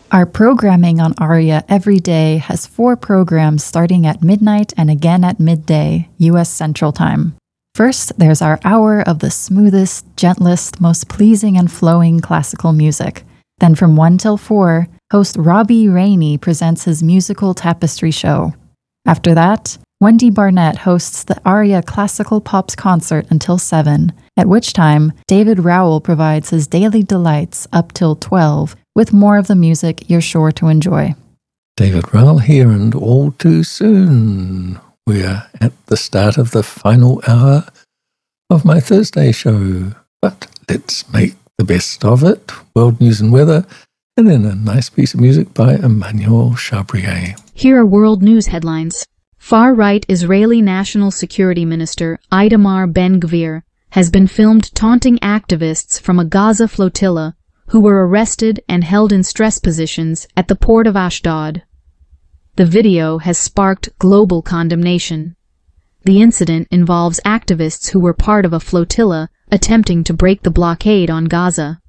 Our programming on ARIA every day has 4 programs starting at midnight and again at midday, U.S. Central Time. First, there's our hour of the smoothest, gentlest, most pleasing and flowing classical music. Then from 1 till 4, host Robbie Rainey presents his musical tapestry show. After that, Wendy Barnett hosts the ARIA Classical Pops concert until 7, at which time David Rowell provides his daily delights up till 12, with more of the music you're sure to enjoy. David Rowell here, and all too soon we're at the start of the final hour of my Thursday show. But let's make the best of it. World news and weather, and then a nice piece of music by Emmanuel Chabrier. Here are world news headlines. Far-right Israeli National Security Minister Itamar Ben-Gvir has been filmed taunting activists from a Gaza flotilla who were arrested and held in stress positions at the port of Ashdod. The video has sparked global condemnation. The incident involves activists who were part of a flotilla attempting to break the blockade on Gaza.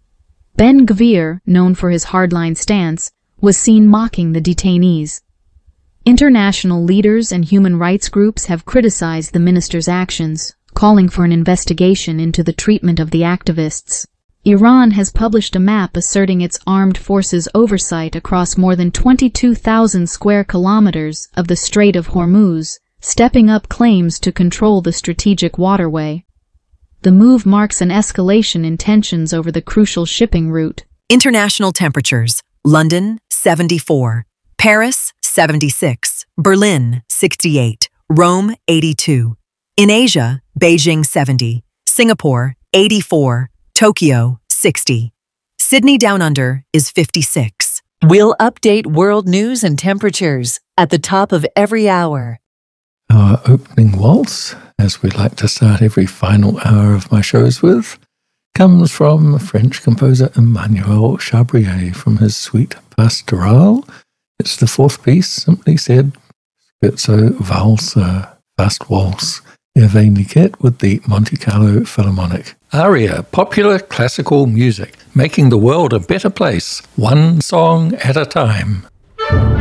Ben-Gvir, known for his hardline stance, was seen mocking the detainees. International leaders and human rights groups have criticized the minister's actions, calling for an investigation into the treatment of the activists. Iran has published a map asserting its armed forces' oversight across more than 22,000 square kilometers of the Strait of Hormuz, stepping up claims to control the strategic waterway. The move marks an escalation in tensions over the crucial shipping route. International temperatures: London, 74. Paris, 76. Berlin, 68. Rome, 82. In Asia, Beijing, 70. Singapore, 84. Tokyo, 60. Sydney Down Under is 56. We'll update world news and temperatures at the top of every hour. Our opening waltz, as we like to start every final hour of my shows with, comes from French composer Emmanuel Chabrier from his suite Pastorale. It's the 4th piece, simply said, Scherzo Valse, Fast Waltz, Hervé Niquet with the Monte Carlo Philharmonic. ARIA, popular classical music, making the world a better place, one song at a time.